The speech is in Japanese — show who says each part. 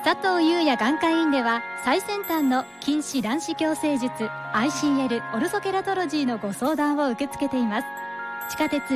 Speaker 1: 佐藤優也眼科医院では最先端の筋弛卵子矯正術 ICL オルソケラトロジーのご相談を受け付けています。地下鉄